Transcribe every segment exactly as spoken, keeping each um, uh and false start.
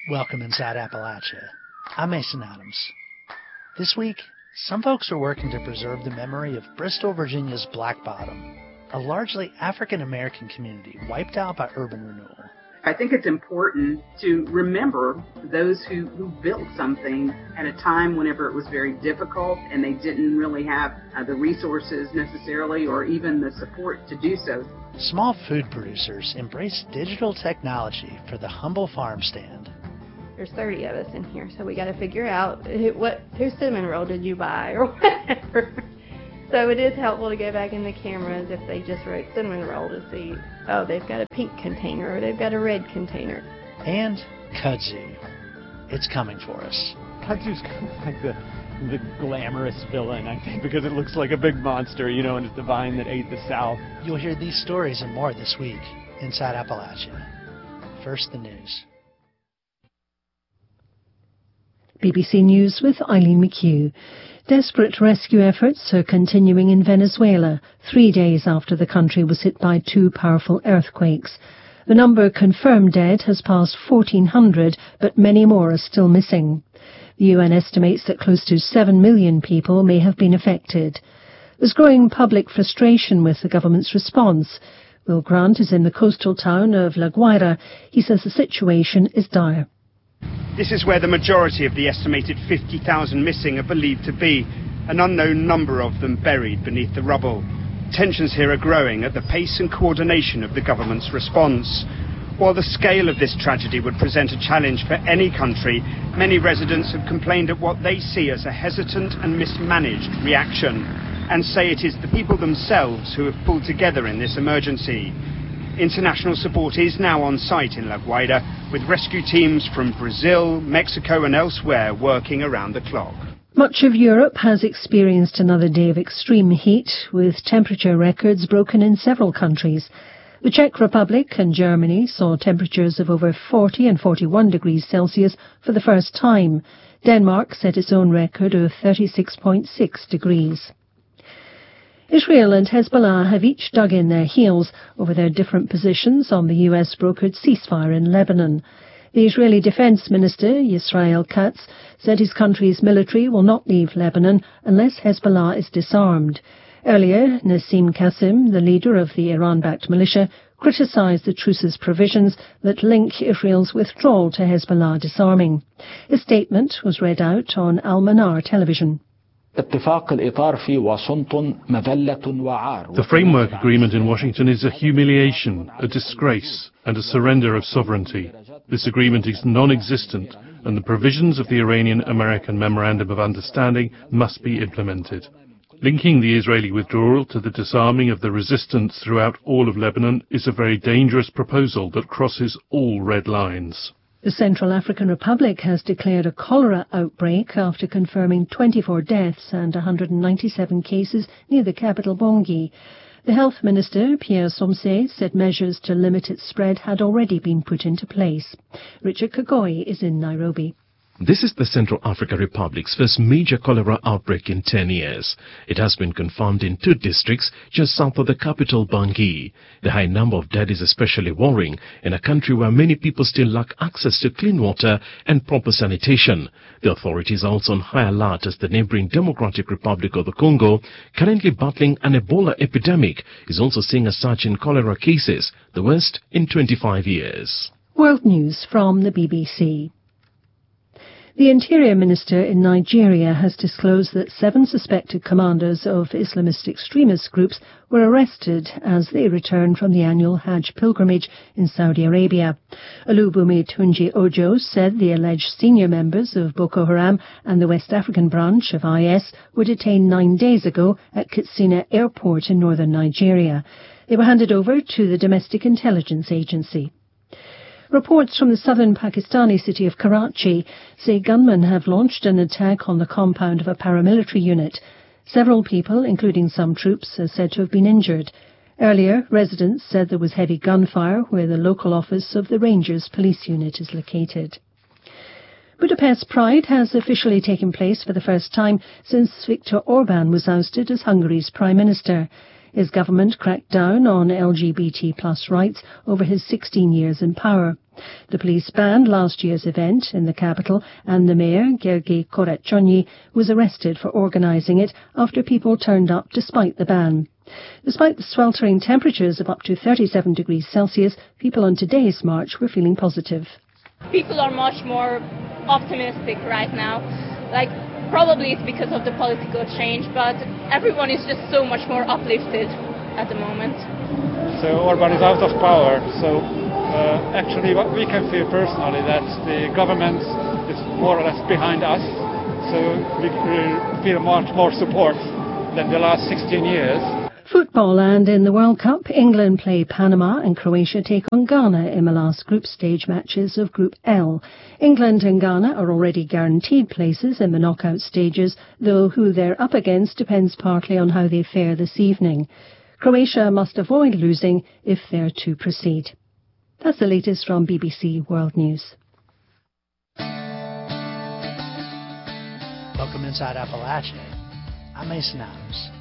Welcome inside Appalachia. I'm Mason Adams. This week, some folks are working to preserve the memory of Bristol, Virginia's Black Bottom, a largely African-American community wiped out by urban renewal. I think it's important to remember those who, who built something at a time whenever it was very difficult and they didn't really have uh, the resources necessarily or even the support to do so. Small food producers embrace digital technology for the humble farm stand. There's thirty of us in here, so we got to figure out who, what whose cinnamon roll did you buy or whatever. So it is helpful to go back in the cameras if they just wrote cinnamon roll to see, oh, they've got a pink container or they've got a red container. And kudzu. It's coming for us. Kudzu's kind of like the, the glamorous villain, I think, because it looks like a big monster, you know, and it's the vine that ate the South. You'll hear these stories and more this week inside Appalachia. First, the news. B B C News with Eileen McHugh. Desperate rescue efforts are continuing in Venezuela, three days after the country was hit by two powerful earthquakes. The number confirmed dead has passed fourteen hundred, but many more are still missing. The U N estimates that close to seven million people may have been affected. There's growing public frustration with the government's response. Will Grant is in the coastal town of La Guaira. He says the situation is dire. This is where the majority of the estimated fifty thousand missing are believed to be, an unknown number of them buried beneath the rubble. Tensions here are growing at the pace and coordination of the government's response. While the scale of this tragedy would present a challenge for any country, many residents have complained at what they see as a hesitant and mismanaged reaction, and say it is the people themselves who have pulled together in this emergency. International support is now on site in La Guaira, with rescue teams from Brazil, Mexico and elsewhere working around the clock. Much of Europe has experienced another day of extreme heat, with temperature records broken in several countries. The Czech Republic and Germany saw temperatures of over forty and forty-one degrees Celsius for the first time. Denmark set its own record of thirty-six point six degrees. Israel and Hezbollah have each dug in their heels over their different positions on the U S-brokered ceasefire in Lebanon. The Israeli Defense Minister, Yisrael Katz, said his country's military will not leave Lebanon unless Hezbollah is disarmed. Earlier, Nassim Qasem, the leader of the Iran-backed militia, criticized the truce's provisions that link Israel's withdrawal to Hezbollah disarming. His statement was read out on Al-Manar television. The framework agreement in Washington is a humiliation, a disgrace, and a surrender of sovereignty. This agreement is non-existent, and the provisions of the Iranian-American Memorandum of Understanding must be implemented. Linking the Israeli withdrawal to the disarming of the resistance throughout all of Lebanon is a very dangerous proposal that crosses all red lines. The Central African Republic has declared a cholera outbreak after confirming twenty-four deaths and one hundred ninety-seven cases near the capital Bangui. The Health Minister, Pierre Somse, said measures to limit its spread had already been put into place. Richard Kagoi is in Nairobi. This is the Central African Republic's first major cholera outbreak in ten years. It has been confirmed in two districts just south of the capital, Bangui. The high number of dead is especially worrying in a country where many people still lack access to clean water and proper sanitation. The authorities are also on high alert as the neighboring Democratic Republic of the Congo, currently battling an Ebola epidemic, is also seeing a surge in cholera cases, the worst in twenty-five years. World News from the B B C. The Interior Minister in Nigeria has disclosed that seven suspected commanders of Islamist extremist groups were arrested as they returned from the annual Hajj pilgrimage in Saudi Arabia. Olubunmi Tunji Ojo said the alleged senior members of Boko Haram and the West African branch of I S were detained nine days ago at Katsina Airport in northern Nigeria. They were handed over to the Domestic Intelligence Agency. Reports from the southern Pakistani city of Karachi say gunmen have launched an attack on the compound of a paramilitary unit. Several people, including some troops, are said to have been injured. Earlier, residents said there was heavy gunfire where the local office of the Rangers police unit is located. Budapest Pride has officially taken place for the first time since Viktor Orban was ousted as Hungary's Prime Minister. His government cracked down on L G B T plus rights over his sixteen years in power. The police banned last year's event in the capital, and the mayor, Gergi Korachonyi, was arrested for organising it after people turned up despite the ban. Despite the sweltering temperatures of up to thirty-seven degrees Celsius, people on today's march were feeling positive. People are much more optimistic right now. Like, probably it's because of the political change, but everyone is just so much more uplifted at the moment. So Orban is out of power, so uh, actually what we can feel personally that the government is more or less behind us, so we, we feel much more support than the last sixteen years. Football, and in the World Cup, England play Panama and Croatia take on Ghana in the last group stage matches of Group L. England and Ghana are already guaranteed places in the knockout stages, though who they're up against depends partly on how they fare this evening. Croatia must avoid losing if they're to proceed. That's the latest from B B C World News. Welcome inside Appalachia. I'm Mason Adams.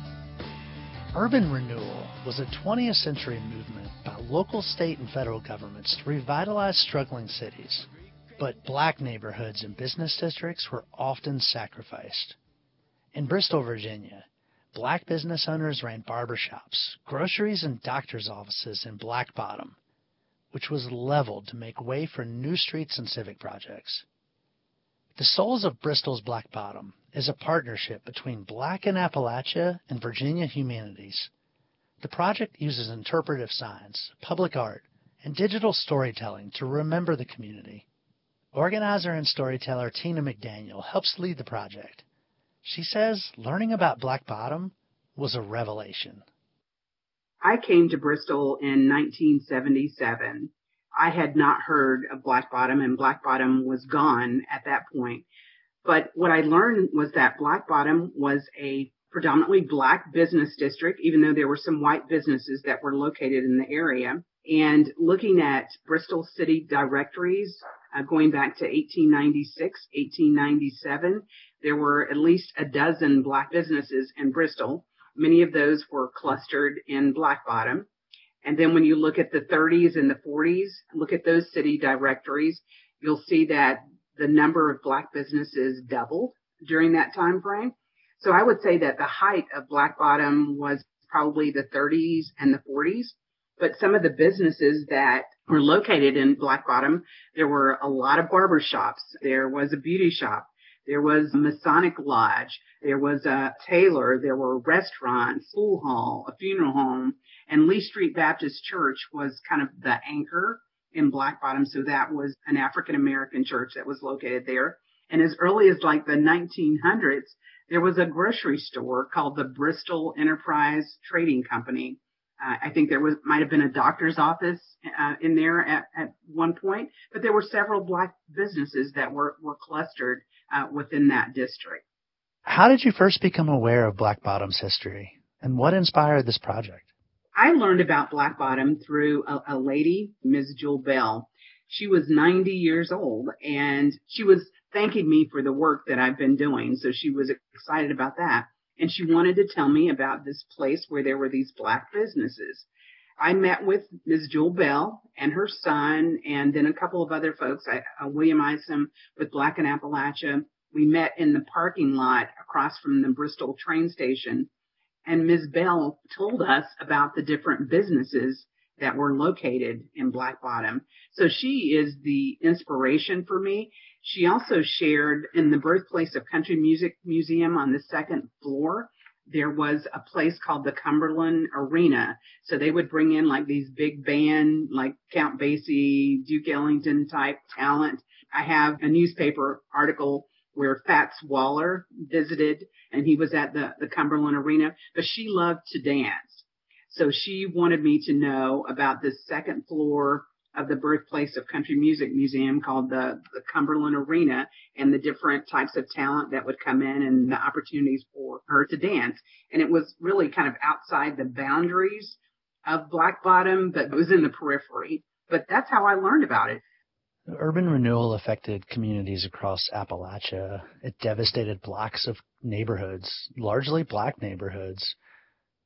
Urban renewal was a twentieth century movement by local, state, and federal governments to revitalize struggling cities. But black neighborhoods and business districts were often sacrificed. In Bristol, Virginia, black business owners ran barbershops, groceries, and doctor's offices in Black Bottom, which was leveled to make way for new streets and civic projects. The Souls of Bristol's Black Bottom is a partnership between Black in Appalachia and Virginia Humanities. The project uses interpretive science, public art, and digital storytelling to remember the community. Organizer and storyteller Tina McDaniel helps lead the project. She says learning about Black Bottom was a revelation. I came to Bristol in nineteen seventy-seven. I had not heard of Black Bottom, and Black Bottom was gone at that point. But what I learned was that Black Bottom was a predominantly black business district, even though there were some white businesses that were located in the area. And looking at Bristol city directories, uh, going back to eighteen ninety-six, eighteen ninety-seven, there were at least a dozen black businesses in Bristol. Many of those were clustered in Black Bottom. And then when you look at the thirties and the forties, look at those city directories, you'll see that the number of black businesses doubled during that time frame. So I would say that the height of Black Bottom was probably the thirties and the forties. But some of the businesses that were located in Black Bottom, there were a lot of barber shops. There was a beauty shop. There was a Masonic Lodge. There was a tailor. There were restaurants, school hall, a funeral home. And Lee Street Baptist Church was kind of the anchor in Black Bottom. So that was an African-American church that was located there. And as early as like the nineteen hundreds, there was a grocery store called the Bristol Enterprise Trading Company. Uh, I think there was might have been a doctor's office uh, in there at, at one point, but there were several black businesses that were, were clustered uh, within that district. How did you first become aware of Black Bottom's history, and what inspired this project? I learned about Black Bottom through a, a lady, Miz Jewel Bell. She was ninety years old, and she was thanking me for the work that I've been doing. So she was excited about that. And she wanted to tell me about this place where there were these black businesses. I met with Miz Jewel Bell and her son, and then a couple of other folks, I, uh, William Isom with Black in Appalachia. We met in the parking lot across from the Bristol train station. And Miz Bell told us about the different businesses that were located in Black Bottom. So she is the inspiration for me. She also shared in the Birthplace of Country Music Museum on the second floor, there was a place called the Cumberland Arena. So they would bring in like these big band, like Count Basie, Duke Ellington type talent. I have a newspaper article where Fats Waller visited, and he was at the, the Cumberland Arena, but she loved to dance. So she wanted me to know about this second floor of the Birthplace of Country Music Museum called the, the Cumberland Arena, and the different types of talent that would come in and the opportunities for her to dance. And it was really kind of outside the boundaries of Black Bottom, but it was in the periphery. But that's how I learned about it. Urban renewal affected communities across Appalachia. It devastated blocks of neighborhoods, largely black neighborhoods.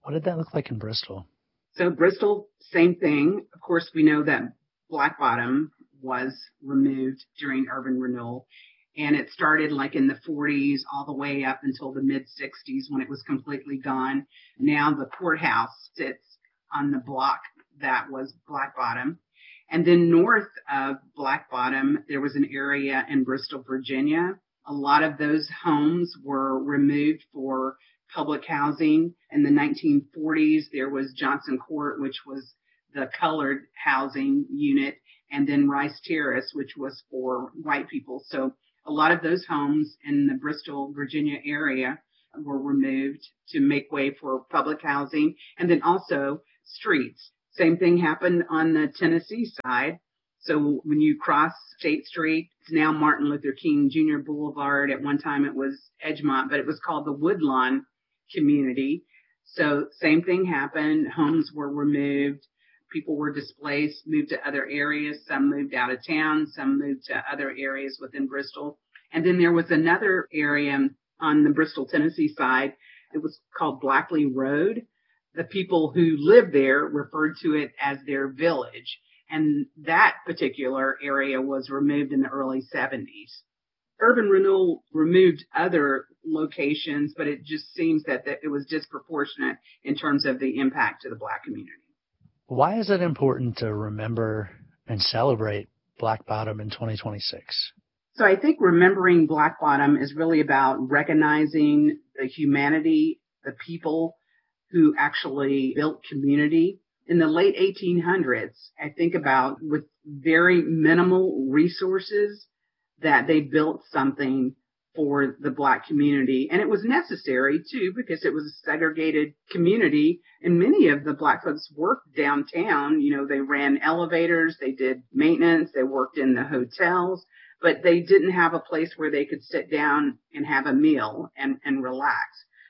What did that look like in Bristol? So Bristol, same thing. Of course, we know that Black Bottom was removed during urban renewal. And it started like in the forties all the way up until the mid sixties when it was completely gone. Now the courthouse sits on the block that was Black Bottom. And then north of Black Bottom, there was an area in Bristol, Virginia. A lot of those homes were removed for public housing. In the nineteen forties, there was Johnson Court, which was the colored housing unit, and then Rice Terrace, which was for white people. So a lot of those homes in the Bristol, Virginia area were removed to make way for public housing, and then also streets. Same thing happened on the Tennessee side. So when you cross State Street, it's now Martin Luther King Junior Boulevard. At one time it was Edgemont, but it was called the Woodlawn community. So same thing happened. Homes were removed. People were displaced, moved to other areas. Some moved out of town. Some moved to other areas within Bristol. And then there was another area on the Bristol, Tennessee side. It was called Blackley Road. The people who lived there referred to it as their village. And that particular area was removed in the early seventies. Urban renewal removed other locations, but it just seems that it was disproportionate in terms of the impact to the Black community. Why is it important to remember and celebrate Black Bottom in twenty twenty-six? So I think remembering Black Bottom is really about recognizing the humanity, the people who actually built community. In the late eighteen hundreds, I think about with very minimal resources that they built something for the Black community. And it was necessary too, because it was a segregated community, and many of the Black folks worked downtown. You know, they ran elevators, they did maintenance, they worked in the hotels, but they didn't have a place where they could sit down and have a meal and, and relax.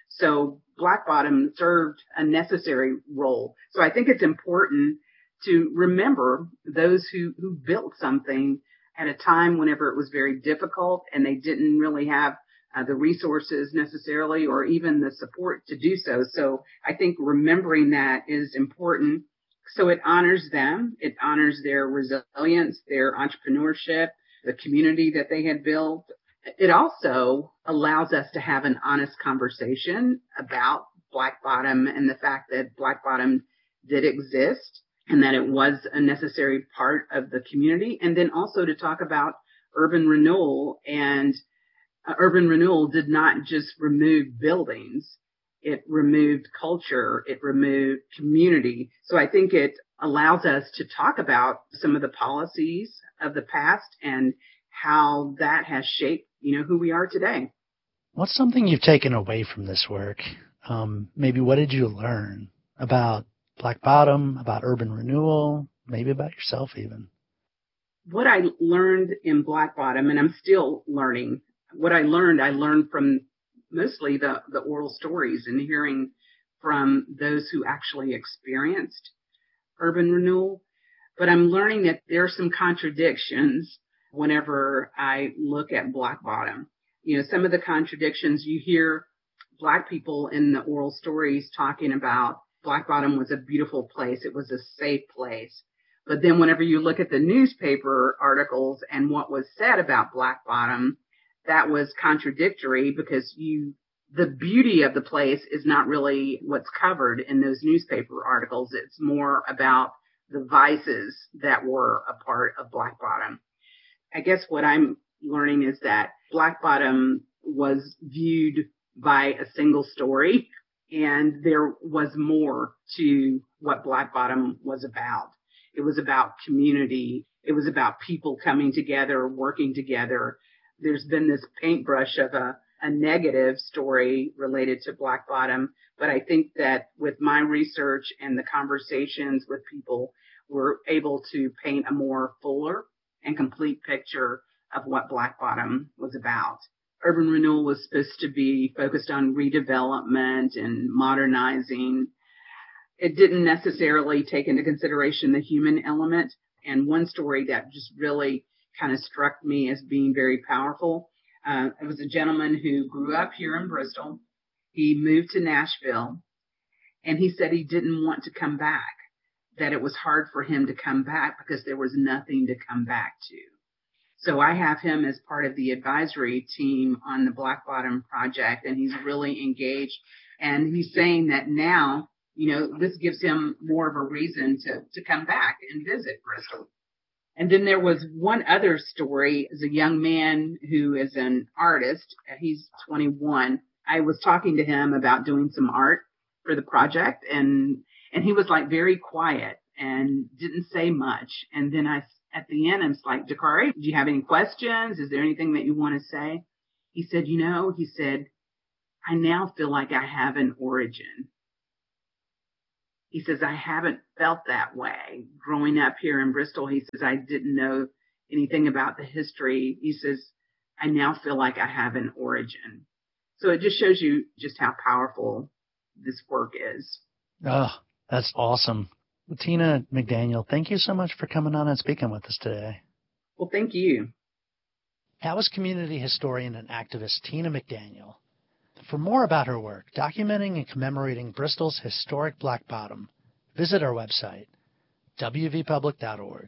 So Black Bottom served a necessary role. So I think it's important to remember those who, who built something at a time whenever it was very difficult and they didn't really have uh, the resources necessarily or even the support to do so. So I think remembering that is important. So it honors them. It honors their resilience, their entrepreneurship, the community that they had built. It also allows us to have an honest conversation about Black Bottom and the fact that Black Bottom did exist and that it was a necessary part of the community. And then also to talk about urban renewal. And uh, urban renewal did not just remove buildings. It removed culture. It removed community. So I think it allows us to talk about some of the policies of the past and how that has shaped, you know, who we are today. What's something you've taken away from this work? Um, maybe what did you learn about Black Bottom, about urban renewal, maybe about yourself even? What I learned in Black Bottom, and I'm still learning, what I learned, I learned from mostly the, the oral stories and hearing from those who actually experienced urban renewal. But I'm learning that there are some contradictions whenever I look at Black Bottom. You know, some of the contradictions you hear Black people in the oral stories talking about Black Bottom was a beautiful place. It was a safe place. But then whenever you look at the newspaper articles and what was said about Black Bottom, that was contradictory because you, the beauty of the place is not really what's covered in those newspaper articles. It's more about the vices that were a part of Black Bottom. I guess what I'm learning is that Black Bottom was viewed by a single story, and there was more to what Black Bottom was about. It was about community. It was about people coming together, working together. There's been this paintbrush of a, a negative story related to Black Bottom, but I think that with my research and the conversations with people, we're able to paint a more fuller and complete picture of what Black Bottom was about. Urban renewal was supposed to be focused on redevelopment and modernizing. It didn't necessarily take into consideration the human element. And one story that just really kind of struck me as being very powerful, uh, it was a gentleman who grew up here in Bristol. He moved to Nashville, And he said he didn't want to come back, that it was hard for him to come back because there was nothing to come back to. So I have him as part of the advisory team on the Black Bottom Project, and he's really engaged. And he's saying that now, you know, this gives him more of a reason to, to come back and visit Bristol. And then there was one other story. As a young man who is an artist, he's twenty-one. I was talking to him about doing some art for the project, and and he was like very quiet and didn't say much. And then I, at the end, I was like, Dakari, do you have any questions? Is there anything that you want to say? He said, you know, he said, I now feel like I have an origin. He says, I haven't felt that way growing up here in Bristol. He says, I didn't know anything about the history. He says, I now feel like I have an origin. So it just shows you just how powerful this work is. Oh, that's awesome. Well, Tina McDaniel, thank you so much for coming on and speaking with us today. Well, thank you. That was community historian and activist Tina McDaniel. For more about her work, documenting and commemorating Bristol's historic Black Bottom, visit our website, w v public dot org.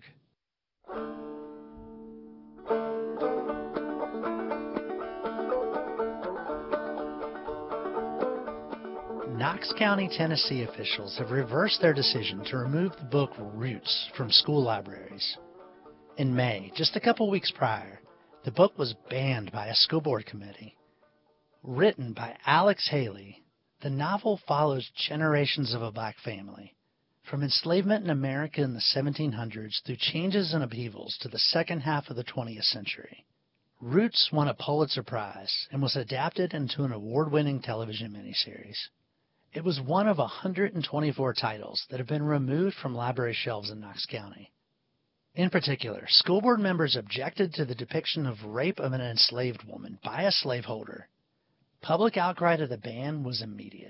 Knox County, Tennessee officials have reversed their decision to remove the book Roots from school libraries. In May, just a couple weeks prior, the book was banned by a school board committee. Written by Alex Haley, the novel follows generations of a black family, from enslavement in America in the seventeen hundreds through changes and upheavals to the second half of the twentieth century. Roots won a Pulitzer Prize and was adapted into an award-winning television miniseries. It was one of one hundred twenty-four titles that have been removed from library shelves in Knox County. In particular, school board members objected to the depiction of rape of an enslaved woman by a slaveholder. Public outcry to the ban was immediate.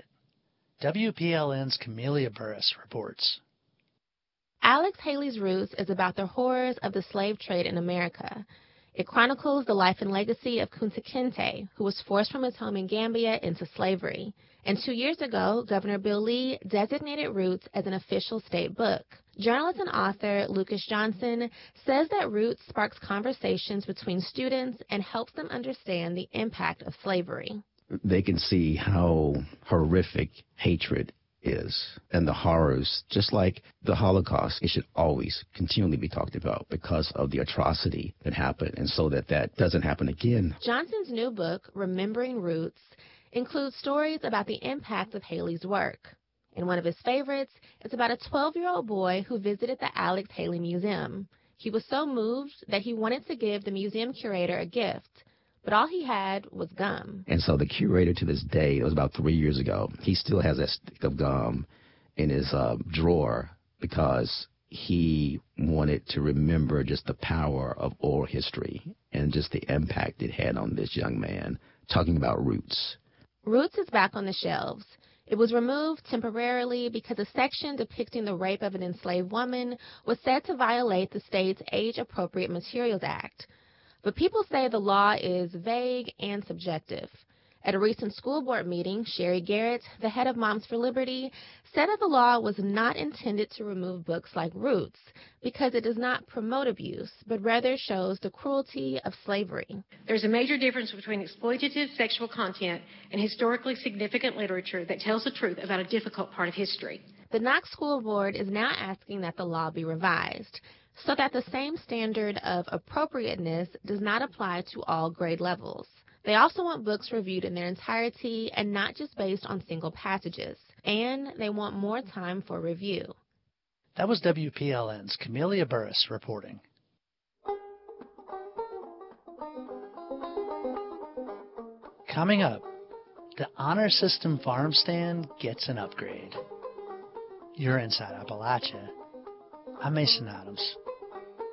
W P L N's Camelia Burris reports. Alex Haley's Roots is about the horrors of the slave trade in America. It chronicles the life and legacy of Kunta Kinte, who was forced from his home in Gambia into slavery. And two years ago, Governor Bill Lee designated Roots as an official state book. Journalist and author Lucas Johnson says that Roots sparks conversations between students and helps them understand the impact of slavery. They can see how horrific hatred is and the horrors, just like the Holocaust. It should always continually be talked about because of the atrocity that happened, and so that that doesn't happen again. Johnson's new book, Remembering Roots, includes stories about the impact of Haley's work. And one of his favorites is about a twelve-year-old boy who visited the Alex Haley Museum. He was so moved that he wanted to give the museum curator a gift, but all he had was gum. And so the curator, to this day, it was about three years ago, he still has that stick of gum in his uh, drawer because he wanted to remember just the power of oral history and just the impact it had on this young man, talking about Roots. Roots is back on the shelves. It was removed temporarily because a section depicting the rape of an enslaved woman was said to violate the state's Age-Appropriate Materials Act. But people say the law is vague and subjective. At a recent school board meeting, Sherry Garrett, the head of Moms for Liberty, said that the law was not intended to remove books like Roots because it does not promote abuse, but rather shows the cruelty of slavery. There's a major difference between exploitative sexual content and historically significant literature that tells the truth about a difficult part of history. The Knox School Board is now asking that the law be revised so that the same standard of appropriateness does not apply to all grade levels. They also want books reviewed in their entirety and not just based on single passages. And they want more time for review. That was W P L N's Camelia Burris reporting. Coming up, the Honor System farm stand gets an upgrade. You're inside Appalachia. I'm Mason Adams.